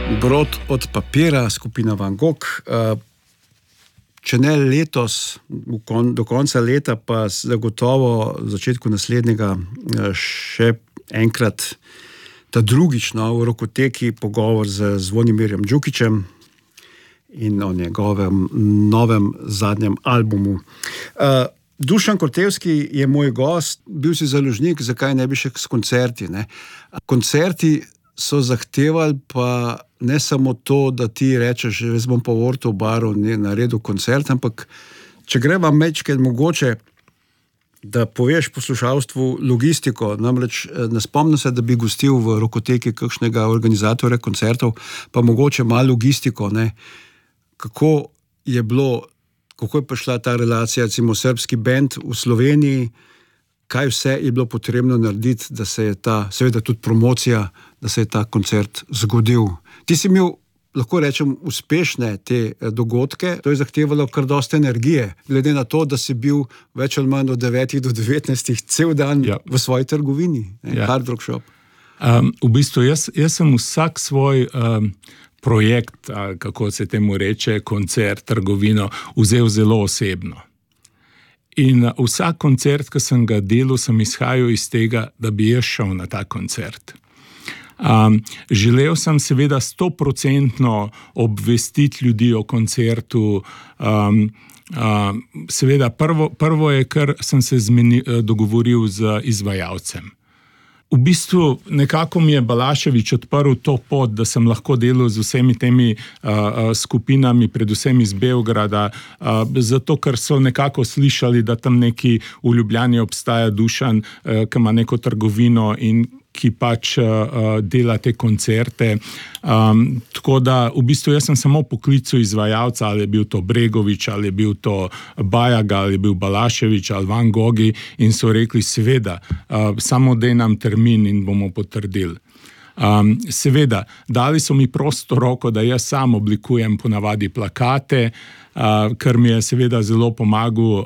Brod od papira, skupina Van Gogh. Če ne letos, do konca leta, pa zagotovo v začetku naslednjega še enkrat, ta drugič v Rokoteki pogovor z Zvonimirjem Džukićem in o njegovem novem zadnjem albumu. Dušan Kotevski je moj gost, bil si založnik, zakaj ne bi še s koncerti, ne? Koncerti so zahtevali pa ne samo to, da ti rečeš, jaz bom pa v Orto baru naredil koncert, ampak če greva mečkaj mogoče, da poveš poslušalstvu logistiko, namreč ne spomnim se, da bi gostil v Rokoteki kakšnega organizatorja koncertov, pa mogoče malo logistiko, ne? Kako je prišla ta relacija, recimo srbski bend v Sloveniji, kaj vse je bilo potrebno narediti, da se je seveda tudi promocija, da se je ta koncert zgodil. Ti si imel, lahko rečem, uspešne te dogodke, to je zahtevalo kar dosti energije, glede na to, da si bil več ali manj od 9 do 19 cel dan v svoji trgovini, Hard Rock Shop. V bistvu, jaz sem vsak svoj projekt, kako se temu reče, koncert, trgovino, vzel zelo osebno. In vsak koncert, ki sem ga delal, sem izhajal iz tega, da bi jaz šel na ta koncert. Želel sem seveda 100% obvestiti ljudi o koncertu. Seveda prvo je, ker sem se dogovoril z izvajalcem. V bistvu nekako mi je Balašević odprl to pot, da sem lahko delal z vsemi temi skupinami, predvsem iz Beograda, zato ker so nekako slišali, da tam neki v Ljubljani obstaja Dušan, ki ima neko trgovino in ki pač dela te koncerte. Tako da v bistvu jaz sem samo poklical izvajalca, ali je bil to Bregović, ali je bil to Bajaga, ali je bil Balašević, ali Van Goghi, in so rekli, seveda, samo daj nam termin in bomo potrdili. Seveda, dali so mi prosto roko, da jaz sam oblikujem ponavadi plakate, kar mi je seveda zelo pomagal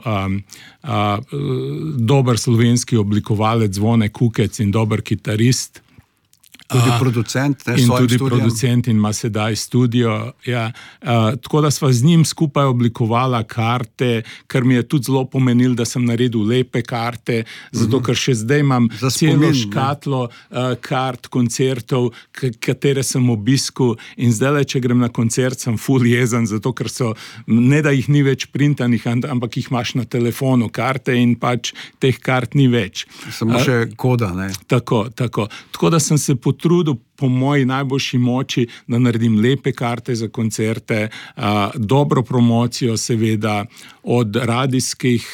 dober slovenski oblikovalec Zvone Kukec in dober kitarist. Tudi producent, ne, in tudi studijem. Producent in ima sedaj studio. Ja. Tako da sva z njim skupaj oblikovala karte, kar mi je tudi zelo pomenilo, da sem naredil lepe karte, zato ker še zdaj imam celo škatlo kart, koncertov, katere sem obiskal, in zdaj, če grem na koncert, sem ful jezen, zato ker so, ne da jih ni več printanih, ampak jih imaš na telefonu karte in pač teh kart ni več. Samo še koda, ne? Tako. Tako da sem se potrudil po moji najboljši moči, da naredim lepe karte za koncerte, dobro promocijo seveda, od radijskih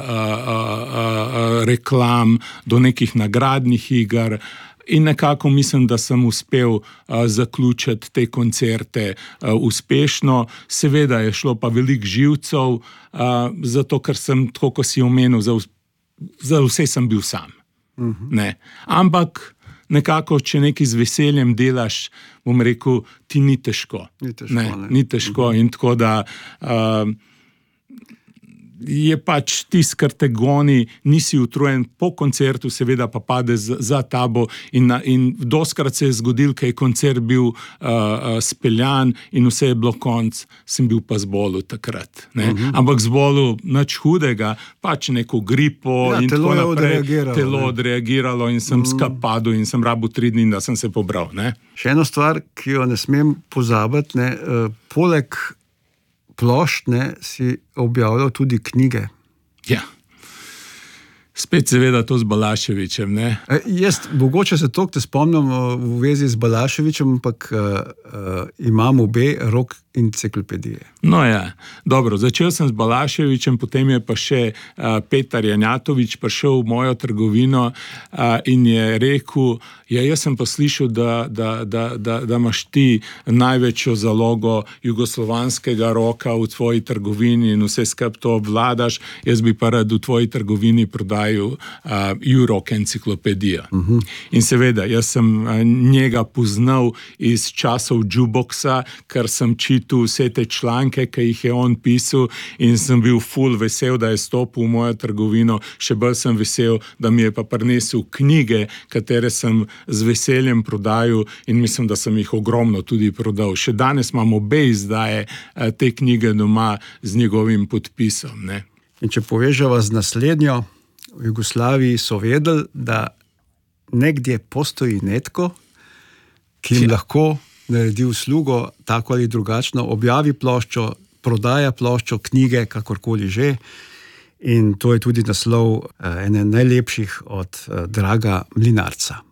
reklam do nekih nagradnih iger, in nekako mislim, da sem uspel zaključiti te koncerte uspešno. Seveda je šlo pa veliko živcev, zato ker sem, tako kot si omenil, za vse sem bil sam. Ne. Ampak nekako, če nekaj z veseljem delaš, bom rekel, ti ni težko. Ni težko. In tako da je pač tisti, kar te goni, nisi utrujen po koncertu, seveda pa pade za tabo in dostikrat se je zgodil, kaj je koncert bil speljan in vse je bilo konc, sem bil pa zbolel takrat. Ne? Ampak zbolel nič hudega, pač neko gripo in tako naprej. Telo odreagiralo in sem skapadil in sem rabil 3 dni, da sem se pobral. Ne? Še eno stvar, ki jo ne smem pozabiti, ne, poleg plošč, ne, si objavljal tudi knjige. Ja. Spet seveda to z Balaševićem, ne? Jaz, mogoče se toliko te spomnim v vezi z Balaševićem, ampak imam obe rock enciklopedije. No ja, dobro, začel sem z Balaševićem, potem je pa še Petar Janjatović prišel v mojo trgovino in je rekel, jaz sem pa slišal, da imaš ti največjo zalogo jugoslovanskega roka v tvoji trgovini in vse skupaj to obvladaš, jaz bi pa rad v tvoji trgovini prodajal izdajal Jurok enciklopedijo. In seveda, jaz sem njega poznal iz časov jukeboxa, ker sem čital vse te članke, ki jih je on pisal, in sem bil ful vesel, da je stopil v mojo trgovino. Še bolj sem vesel, da mi je pa prinesel knjige, katere sem z veseljem prodajal, in mislim, da sem jih ogromno tudi prodal. Še danes imam obe izdaje te knjige doma z njegovim podpisom, ne. In če poveževa z naslednjo, v Jugoslaviji so vedeli, da negdje postoji netko, ki jim lahko naredi uslugo, tako ali drugačno, objavi ploščo, prodaja ploščo, knjige, kakorkoli že. In to je tudi naslov ene najlepših od Draga Mlinarca.